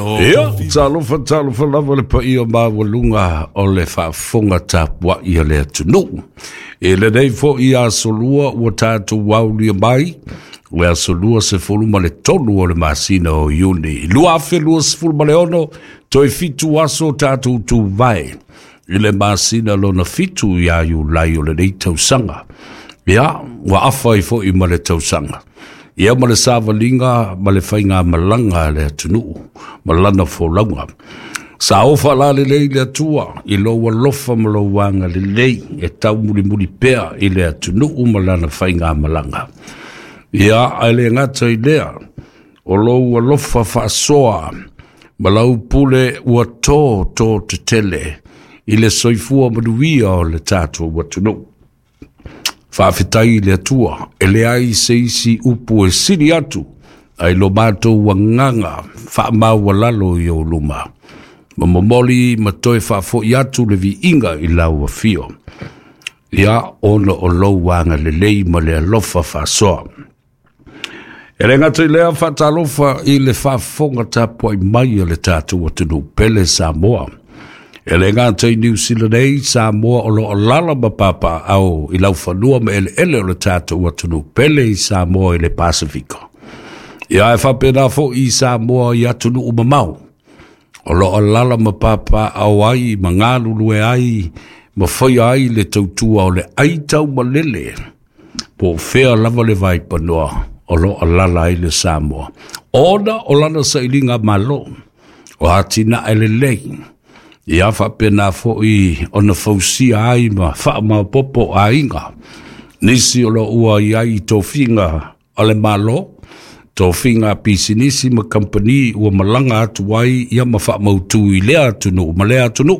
Ia, talofa lava le pai o mawalunga o le whaafonga tapua i le atunu. E le nei fo i a solua ua tātou waulia mai, ua a solua se fuluma le tonu o le masina o iuni. Lua afe lua se fuluma le ono, toi fitu aso tātou tu vai. I le masina lo na fitu i a iu lai o le nei tausanga. Ia, ua afa i fo i ma le tausanga. Ia ma le savalinga, ma le whainga malanga le atunu, malana fo launga. Sa ofa la le lei le atua, i loa lofa ma lo wanga le lei, e tau muri pea i le atunu malana whainga malanga. Ia ale ngata i lea, o loa lofa whaasoa, ma lau pule ua tō te tele, i le soifua manuia o le tātua watunu. Whawhitai le atua, e le ai se isi upu e siri atu, ai lo mātou wanganga, whaamau walalo i o luma. Ma momoli ma toi whafo i atu le vi inga i lau a fio. Ia ona o lau wanga le lei ma le alofa whasoa. E le ngata i lea whatalofa i le whafonga tapua i mai le tātou atunu pele Samoa. E le ngata i New Zealand ei, Samoa o lo lala mapapa au i lau whanua me ele o le tātou atunu pele i Samoa i le Pasifiko. Ia e whapena fo i Samoa i atunu umamau. O lo lala mapapa au ai, mangalulu e ai, mawhai ai le tautua o le aitau malele. Po whea lava le vai panoa, o lo lala ai le Samoa. Ona o lana sa ilinga malo, o hatina ele lei. Ia whapena fo i ona fausia ai ma whaama popo a inga. Nisi o lo ua i ai tō whinga ale malo, tō whinga pisinisi ma company ua malanga atu ai ia ma whaamautu i lea atunu, ma lea atunu.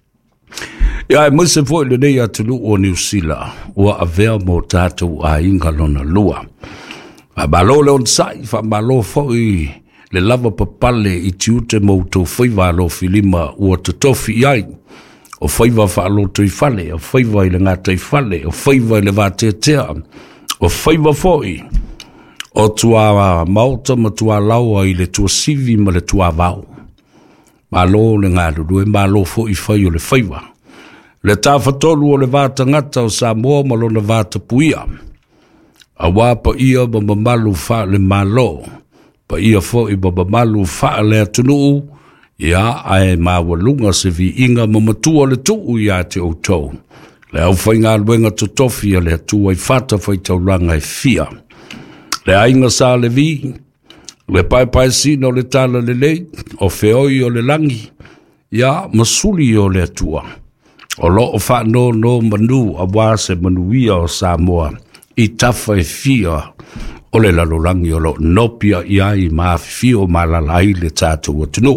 Ia e mwese fo i le nei atunu o New Zealand, ua avea mo tātou a inga lona lua. Malo le on sai, malo fo i le lava papale i tiute mo tō whaiva lo filima ua te tofi i ai. O whaiva whaalo tui whale, o whaiva i le ngātai whale, o whaiva i le vātetea, o whaiva foi. O tua mauta ma tua laua i le tua sivi ma le tua vau. Malo le ngāruru e malo foi whai o le whaiva. Le tāwhatolu o le vāta ngata o Samoa ma lo na vāta puia. A wāpa ia ma mamalu wha le malo. Pa ia fo i baba malu wha le atunu, ia ai mawalunga se vi inga mamatua le tuu ia te o tau. Le au whainga luenga to tofi le atua i whata whai tauranga i fia. Le ainga sa le vi, le pai sino le tala le lei, o feoi o le langi, ia masuli o le atua. O lo o wha no manu a wase manuia o Samoa, i tafa e fia, o le lalolangi o lo nopia i mawhio malalai le tātou atunu.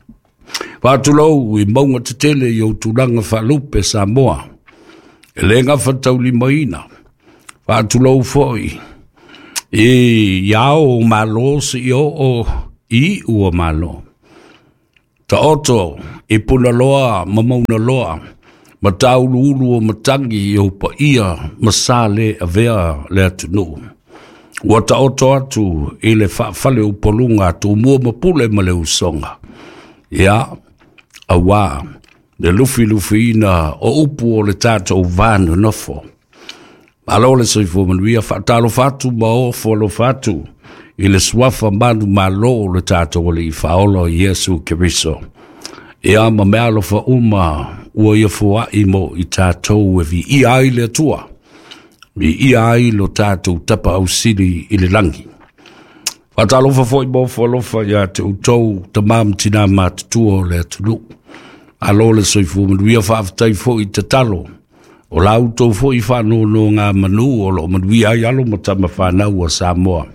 Wātulau i maunga te tele i o tūranga whalupe Samoa. E le ngā whatau limaina. Wātulau foi. E iao malo se i ua malo. Ta oto i puna loa, mamauna loa. Ma taulu ulu o matangi i o pa ia masale a vea le atunu. Wata oto atu i le whale upolunga tu mua mapule ma le usonga. Ia, a wā, le lufi ina o upu o le tātou vānu nofo. Alo le soifo manuia whatalo whatu ma o folo whatu i le swafa manu malo le tātou o le i whaolo Yesu Keriso. Ia ma mea lofa ua ia fua i mo i tātou e vi i ai le atua. Mi ia ai lo tātou tapa au siri i le langi. Whatalofa fo i mofo alofa ia te utou ta mam tina mātutua le atunu. Alo le soifu manuia whaafatai fo i te talo. O la utou fo i whanau no ngā manu o lo manuia ai alo matama whanau a Samoa.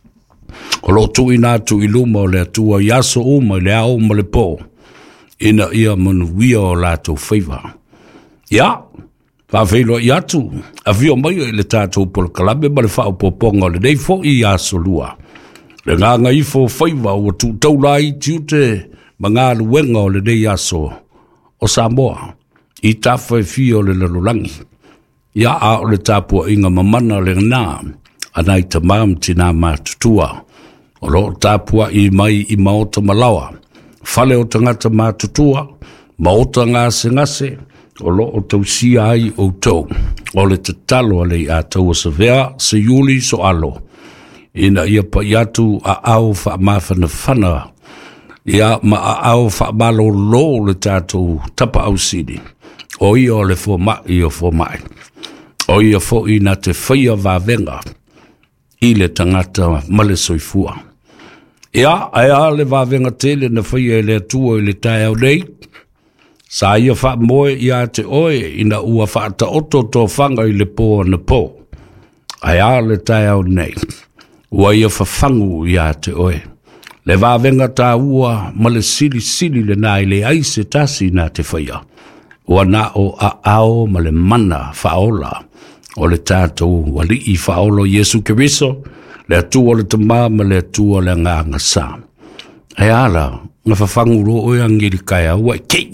O lo tu i nātu i luma o le atua i aso uma i le ao ma le po. Ina ia manuia o lātou whaiva. Ia. Whawhelo i atu, a vio mai i le tātou pol kalabe ma le whao poponga le nei fo i aso lua. Le nganga i fo whaiva o tu taulai tiute ma ngā luenga o le nei aso o Samoa. I tawha e fio le lalolangi. Ia a o le tāpua inga mamana le ngā, anai tamam tina mātutua. O lo tāpua i mai i maota malawa. fale o tangata mātutua, maota ngase, o lo o tausia ai o tau, o le te talo ale a tau sa vea, se yuli so alo, ina ia pa iatu a au wha mawhana whana, ia ma a au wha malo lo le tātou tapa au sidi, o ia o le fo mai o fo mai, o ia fo i na te whaia vāvenga, i le tangata male soifua. Ia, ai le vāvenga tele na whaia le atua i le tai au nei, sa ia wha moe ia te oe ina ua wha ta oto tō whanga i le pō na pō. Ai le tai au nei, ua ia whawhangu ia te oe. Le vāvenga tā ua ma le sili le nā i le aise tasi nā te whaia. Ua nā o a ao ma le mana whaola o le tātou wali i whaolo Yesu Keriso, le atua le tamā ma le atua le ngā sā. Ai ala, nga whawhangu ro o angiri kai au, kei,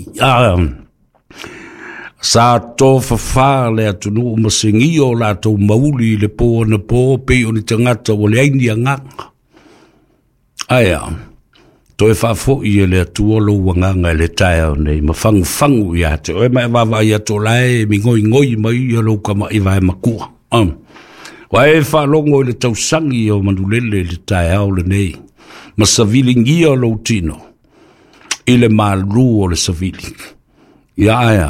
sa tō whawha le atunu o masingi o la tō mauli le pō na pō, pe o ni tangata o le aini a nganga. Aia, tō e whawho i e le atua lo wanganga le tai au nei, ma whangu i ate, o e mai wawa i ato lae, mi ngoi mai i alo kama i vai makua. Wa e whalongo i le tausangi o manulele le tai au le nei, ma savilingi o lo tino, i le malu o le savili. Ia aia,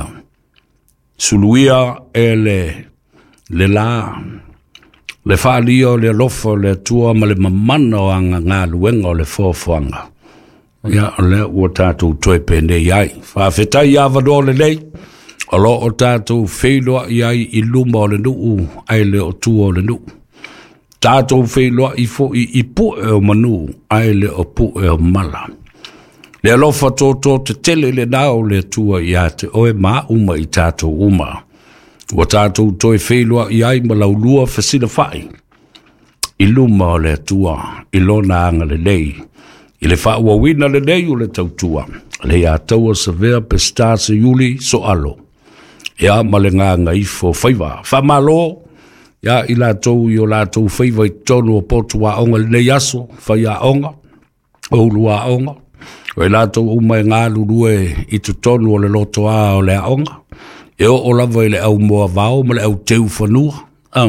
suluia e le la, le whaalia o le alofa o le atua ma le mamana o anga ngā luenga o le fōwhanga. Ia le ua tātou toi pēne iai. Whawhetai ia wado le lei, o lo o tātou wheiloa iai i luma o le nuu, ai le o tua o le nuu. Tātou wheiloa i fo i pu e o manu, ai le o pu e o mala. Le alofa tōtō te tele le nao le tua i ate oe maa uma i tātou uma. Ua tātou toi wheilua i ai ma laulua whasina whai. I luma o le tua, i lona anga le lei. I le whaua wina le lei o le tautua. Le a taua sa vea pe stase yuli so alo. Ia ma le ngā ifo whaiva. Whamalo, ia i la tau i o la tau whaiva i tonu o potu wa onga le nei aso, whai a onga, o lua onga. O e lato umai ngā lurue i tu tonu o le loto a o le aonga. E o lava i le au moa vau, ma le au teu whanua.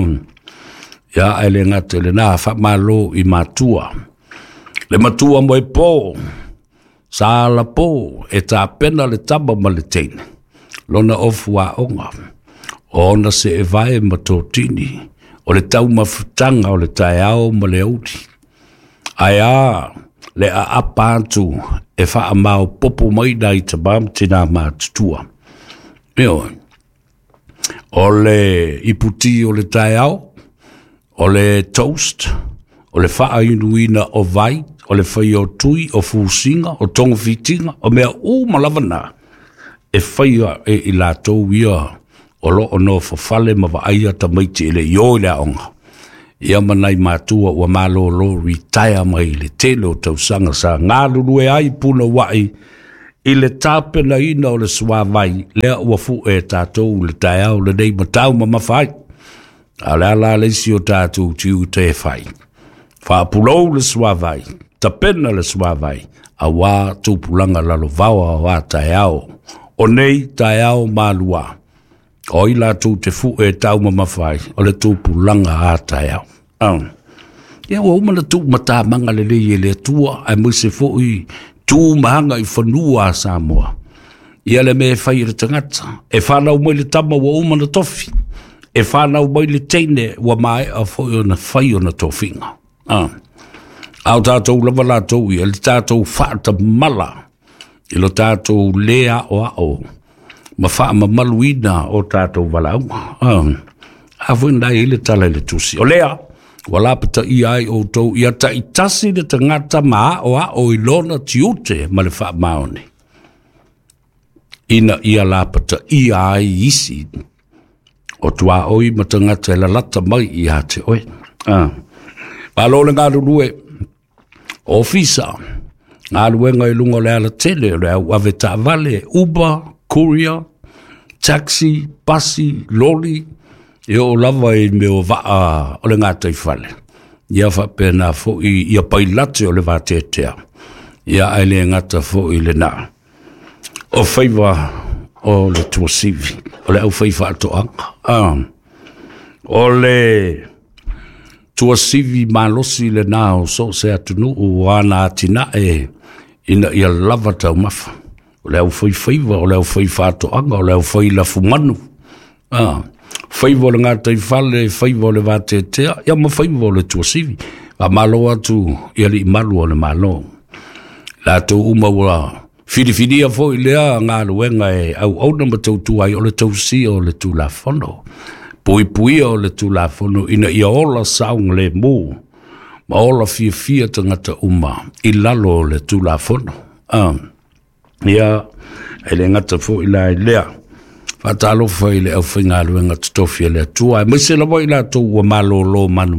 Ia ai le ngate le nā whamalo i matua. Le matua mo e pō, sa la pō, e tā pena le taba ma le teine. Lona ofu a onga. O ona se e vai ma tō tini. O le tau mawhutanga o le tai au ma le auti. Ai le a apātu e wha amau popo mai dai te bam tina mātutua. Meo, o le iputi o le tai au, o le toast, o le wha inuina o vai, o le whai o tui, o fusinga, o tonga fitinga, o mea malawana, e whaia e i la tau ia, o lo o no whawhale ma wa aia ta maiti ele ioi le aonga. Ia manai mātua ua malo lo ritaya mai le telo tau sanga sa ngā lurue ai puna wai i le tāpena ina o le suawai lea ua fu e tātou le tai au le nei matau ma mawhai. A le ala leisi o tātou tiu te whai. Whapulou le suawai, tapena le suawai, a wā tūpulanga lalo vawa o wā tai au. O nei tai au malua. O i la tū te fu e tau ma mawhai, o le tūpulanga a tai au. Ia o umana tū mata manga le lei e le tua, ai mwise fu i tū mahanga i whanua a Samoa. Ia le me e whai re tangata, e whanau mai le tama wa umana tofi, e whanau mai le teine wa mai a whai o na whai o na tofinga. Au tātou lava lātou i, le tātou whaata mala, i lo tātou lea o ao, ma wha ma maluina o tātou walau. A wina i le tala le tusi. O lea, wala pata i ai o tau, ia ta i tasi le tangata maa o a o ilona tiute ma le wha maone. Ina ia la pata i ai isi. O tua oi ma tangata la lata mai i a te oi. Palo le ngā rurue, ofisa, ngā ruenga i lunga le ala tele, le au ave ta vale, Uber, courier, taxi, basi, lori, e o lava i me o vaa o le ngātai whale. Ia whapena fo i a pailate o le vātetea. ia ai le ngata fo i le na o faiva o le tuasivi o le au faiva atoanga o le tuasivi malosi le na o so se atunu o ana atina ina ia lava tau mafa o le au faiva o le au faiva atoanga o le au faila fumanu faiva o le ngata i fale faiva o le vatetea ia ma faiva o le tuasivi a malo atu ia li malu o le malo la to uma wa filifinia fo ilea ngā luenga au na matautu ai o le tausi o le tula fono pui o le tula fono ina ia ola saung le mo ma ola fia tangata uma i lalo le tula fono ia ele ngata fo ila ilea fatalo fo ile au finga luenga tofia le tua ma se la voi la to wa malo manu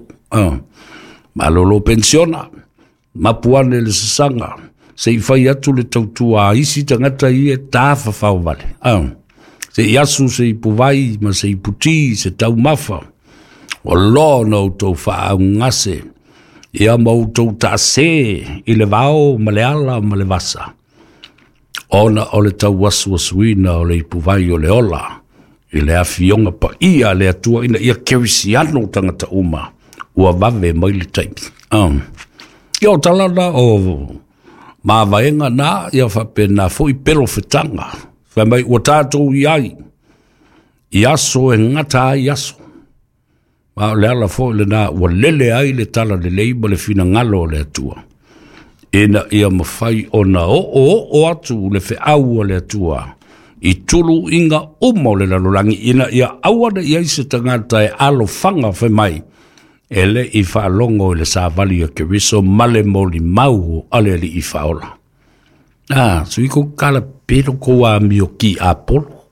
malolo pensiona mapuane le sanga se i fai atu le tautua isi tangata i tafa fau vale se i asu se i puvai ma se i puti se tau mafa o lo no tau faa ngase ia mau tau ta se i le vao ma le ala ma le vasa ona o le tau wasuina o le i puvai o le ola i le afionga pa ia le atua ina ia kerisiano tangata uma ua vave mai le taimi Yo talana o mavaenga na ia whapena fo i pero whetanga. Whamai ua tātou iai. I aso e ngata ai aso. Ma le ala fo le na ua lele ai le tala le leiba le fina ngalo le atua. Ena ia mawhai o na o atu le wheau le atua. I tulu inga umo le lalolangi. Ena ia awana ia se tangata e alo whanga whamai. Ele i whaalongo le sāwali o Keriso male moli mau ale li i whaola. So i ko kala pero ko a mio ki Apollo.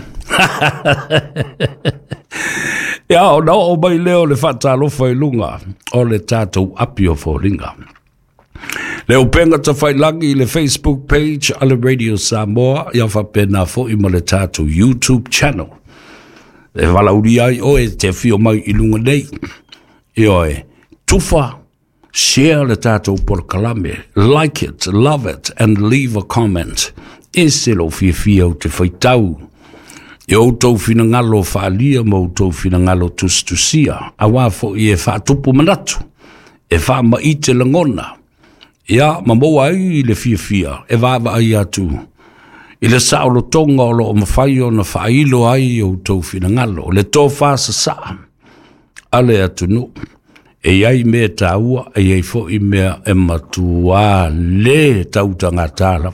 Ia o nao o mai leo le whatalo whailunga o le tātou api o whoringa. Leo penga ta whailangi le Facebook page ale Radio Samoa ia whapena fo i ma le tātou YouTube channel. Le walauri ai o e te whio mai i lunga nei. Ioe, tufa, share le tātou porkalame, like it, love it, and leave a comment. E selo fia o te whaitau. E o tau fina ngalo whaalia mo tau fina ngalo tustusia. A wafo i e whaatupu manatu. E wha maite langona. Ia, mamoa ai le fia. E wawa ai atu. I le saolo tonga o lo o mawhai o na whailo ai o tau fina ngalo. Le tō whaasa saa. Ale atunu e ai me taua e ai fo i mea e matua le tautanga tala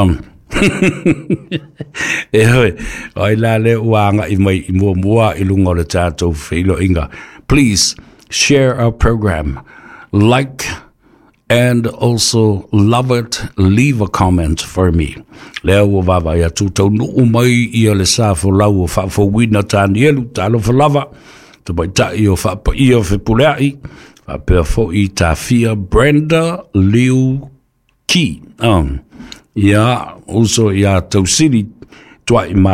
e hoi ai la le uanga i mai i mua i lunga le tātou whilo inga. Please share our program, like and also love it, leave a comment for me. Lea ua wawa ia tūtau nuu mai ia le sāfo lau o whafo wina tāni elu tālo whalava te bai tai o whapa i o whipuleai, whapea fo i tā fia Brenda Liu Ki. Ia, also ia tausiri tua i